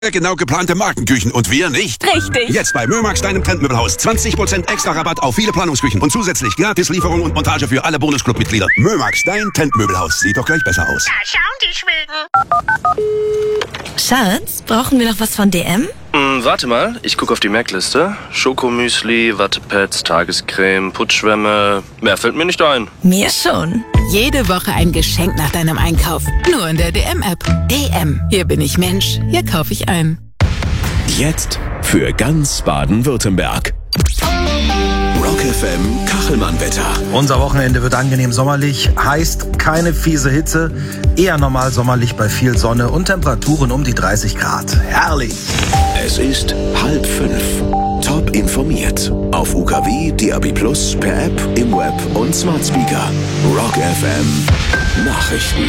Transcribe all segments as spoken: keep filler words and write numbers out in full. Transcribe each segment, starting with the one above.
genau geplante Markenküchen und wir nicht? Richtig. Jetzt bei Mömax, deinem Trendmöbelhaus. zwanzig Prozent extra Rabatt auf viele Planungsküchen und zusätzlich gratis Lieferung und Montage für alle Bonusclub-Mitglieder. Mömax, dein Trendmöbelhaus. Sieht doch gleich besser aus. Da schauen die Schweden. Schatz, brauchen wir noch was von D M? Hm, warte mal, ich gucke auf die Merkliste. Schokomüsli, Wattepads, Tagescreme, Putzschwämme. Mehr fällt mir nicht ein. Mir schon. Jede Woche ein Geschenk nach deinem Einkauf. Nur in der D M-App. D M. Hier bin ich Mensch. Hier kaufe ich ein. Jetzt für ganz Baden-Württemberg. Rock F M Kachelmann-Wetter. Unser Wochenende wird angenehm sommerlich, heißt keine fiese Hitze, eher normal sommerlich bei viel Sonne und Temperaturen um die dreißig Grad. Herrlich! Es ist halb fünf. Top informiert. Auf U K W, D A B Plus, per App, im Web und Smart Speaker. Rock F M Nachrichten.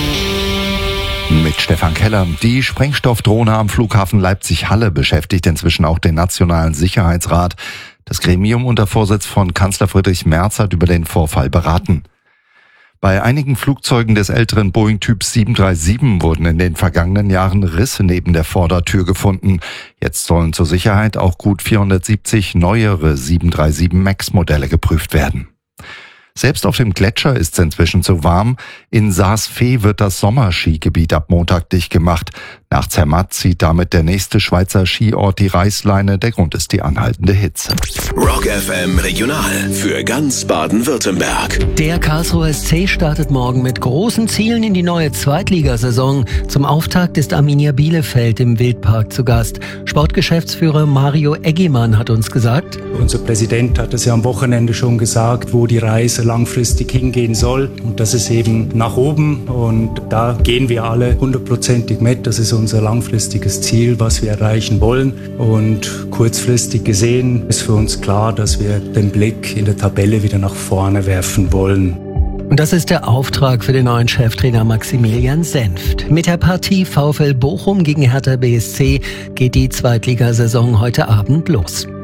Mit Stefan Keller. Die Sprengstoffdrohne am Flughafen Leipzig-Halle beschäftigt inzwischen auch den Nationalen Sicherheitsrat. Das Gremium unter Vorsitz von Kanzler Friedrich Merz hat über den Vorfall beraten. Bei einigen Flugzeugen des älteren Boeing-Typs sieben drei sieben wurden in den vergangenen Jahren Risse neben der Vordertür gefunden. Jetzt sollen zur Sicherheit auch gut vierhundertsiebzig neuere sieben drei sieben MAX-Modelle geprüft werden. Selbst auf dem Gletscher ist es inzwischen zu warm. In Saas-Fee wird das Sommerskigebiet ab Montag dicht gemacht. Nach Zermatt zieht damit der nächste Schweizer Skiort die Reißleine. Der Grund ist die anhaltende Hitze. Rock F M Regional für ganz Baden-Württemberg. Der Karlsruher S C startet morgen mit großen Zielen in die neue Zweitligasaison. Zum Auftakt ist Arminia Bielefeld im Wildpark zu Gast. Sportgeschäftsführer Mario Eggimann hat uns gesagt: Unser Präsident hat es ja am Wochenende schon gesagt, wo die Reise langfristig hingehen soll. Und das ist eben nach oben. Und da gehen wir alle hundertprozentig mit. Das ist unser langfristiges Ziel, was wir erreichen wollen. Und kurzfristig gesehen ist für uns klar, dass wir den Blick in der Tabelle wieder nach vorne werfen wollen. Und das ist der Auftrag für den neuen Cheftrainer Maximilian Senft. Mit der Partie VfL Bochum gegen Hertha B S C geht die Zweitligasaison heute Abend los.